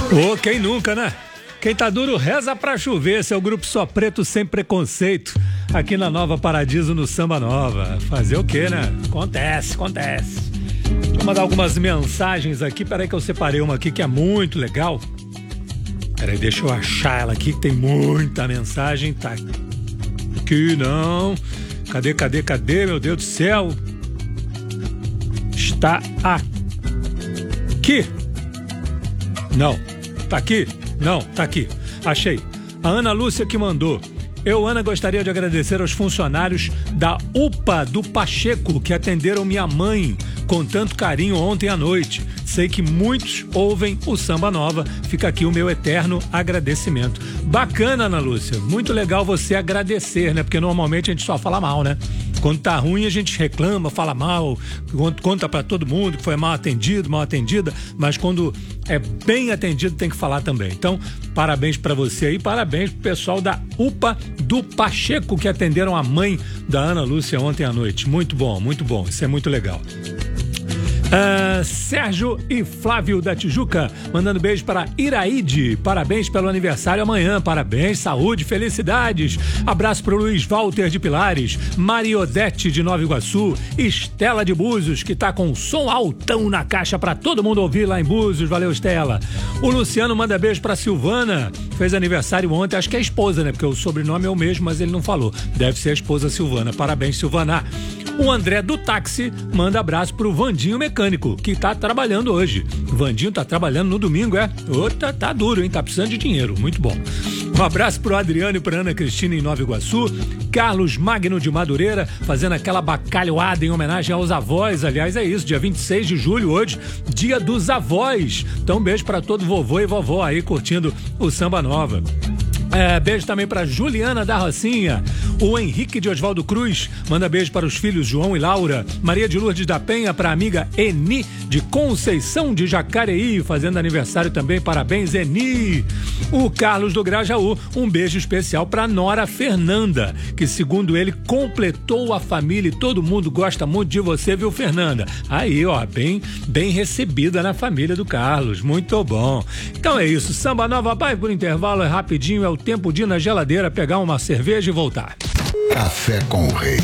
Ô, quem nunca, né? Quem tá duro reza pra chover. Esse é o grupo Só Preto Sem Preconceito, aqui na Nova Paradiso, no Samba Nova. Fazer o quê, né? Acontece. Deixa eu mandar algumas mensagens aqui. Peraí que eu separei uma aqui que é muito legal. Peraí, deixa eu achar ela aqui, que tem muita mensagem. Tá aqui, não. Cadê, meu Deus do céu? Está aqui. Não. Tá aqui? Não, tá aqui. Achei. A Ana Lúcia que mandou. Eu, Ana, gostaria de agradecer aos funcionários da UPA do Pacheco que atenderam minha mãe com tanto carinho ontem à noite. Sei que muitos ouvem o Samba Nova. Fica aqui o meu eterno agradecimento. Bacana, Ana Lúcia. Muito legal você agradecer, né? Porque normalmente a gente só fala mal, né? Quando tá ruim a gente reclama, fala mal, conta pra todo mundo que foi mal atendido, mal atendida, mas quando é bem atendido tem que falar também. Então, parabéns pra você aí, parabéns pro pessoal da UPA do Pacheco que atenderam a mãe da Ana Lúcia ontem à noite. Muito bom, isso é muito legal. Sérgio e Flávio da Tijuca mandando beijo para Iraíde, parabéns pelo aniversário amanhã, parabéns, saúde, felicidades. Abraço para o Luiz Walter de Pilares, Mariodete de Nova Iguaçu, Estela de Búzios, que tá com som altão na caixa para todo mundo ouvir lá em Búzios. Valeu, Estela. O Luciano manda beijo para Silvana, fez aniversário ontem, acho que é a esposa, né? Porque o sobrenome é o mesmo, mas ele não falou. Deve ser a esposa Silvana. Parabéns, Silvana. O André do táxi manda abraço pro Vandinho Mecânico, que tá trabalhando hoje. O Vandinho tá trabalhando no domingo, é? Tá duro, hein? Tá precisando de dinheiro. Muito bom. Um abraço pro Adriano e pra Ana Cristina em Nova Iguaçu. Carlos Magno de Madureira, fazendo aquela bacalhoada em homenagem aos avós. Aliás, é isso, dia 26 de julho hoje, dia dos avós. Então, um beijo pra todo vovô e vovó aí curtindo o Samba Nova. Beijo também para Juliana da Rocinha. O Henrique de Oswaldo Cruz manda beijo para os filhos João e Laura. Maria de Lourdes da Penha, para a amiga Eni de Conceição de Jacareí, fazendo aniversário também. Parabéns, Eni. O Carlos do Grajaú, um beijo especial para Nora Fernanda, que segundo ele completou a família e todo mundo gosta muito de você, viu, Fernanda? Aí, ó, bem recebida na família do Carlos. Muito bom. Então é isso, Samba Nova vai por intervalo, é rapidinho, é o tempo de ir na geladeira pegar uma cerveja e voltar. Café com o Rei.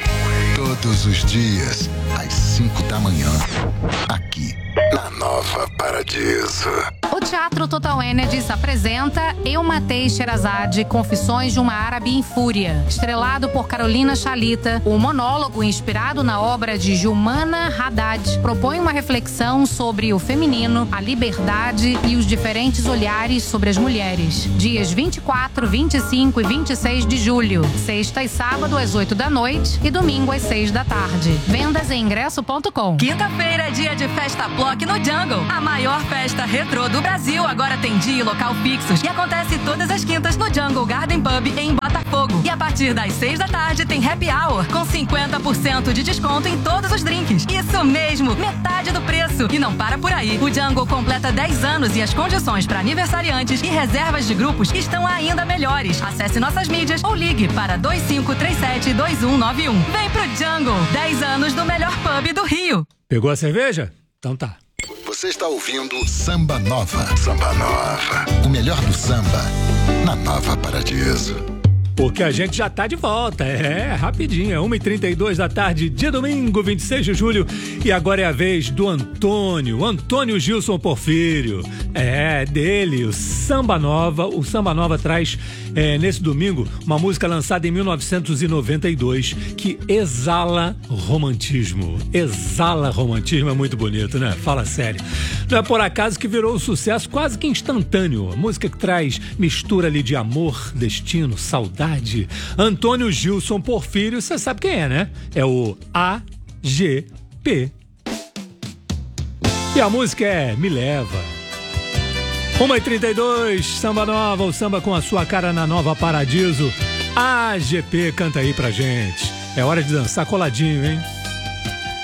Todos os dias, às 5 da manhã. Aqui, na Nova Paradiso. O Teatro Total Energies apresenta Eu Matei Sherazade, Confissões de uma Árabe em Fúria. Estrelado por Carolina Chalita, o monólogo inspirado na obra de Gilmana Haddad propõe uma reflexão sobre o feminino, a liberdade e os diferentes olhares sobre as mulheres. Dias 24, 25 e 26 de julho. Sexta e sábado às 8 da noite e domingo às 6 da tarde. Vendas em ingresso.com. Quinta-feira é dia de Festa Block no Jungle. A maior festa retrô do Brasil agora tem dia e local fixos e acontece todas as quintas no Jungle Garden Pub em Botafogo. E a partir das 6 da tarde tem happy hour com 50% de desconto em todos os drinks. Isso mesmo, metade do preço. E não para por aí. O Jungle completa 10 anos e as condições para aniversariantes e reservas de grupos estão ainda melhores. Acesse nossas mídias ou ligue para 2537-2191. Vem pro Jungle, 10 anos do melhor pub do Rio. Pegou a cerveja? Então tá. Você está ouvindo Samba Nova. Samba Nova. O melhor do samba na Nova Paradiso. Porque a gente já tá de volta, rapidinho, é 1h32 da tarde de domingo, 26 de julho, e agora é a vez do Antônio Gilson Porfírio, dele, o Samba Nova. O Samba Nova traz, nesse domingo, uma música lançada em 1992, que exala romantismo, é muito bonito, né? Fala sério. Não é por acaso que virou um sucesso quase que instantâneo, a música que traz mistura ali de amor, destino, saudade. Antônio Gilson Porfírio, você sabe quem é, né? É o AGP. E a música é Me Leva. 1h32, Samba Nova, o samba com a sua cara na Nova Paradiso. AGP, canta aí pra gente. É hora de dançar coladinho, hein?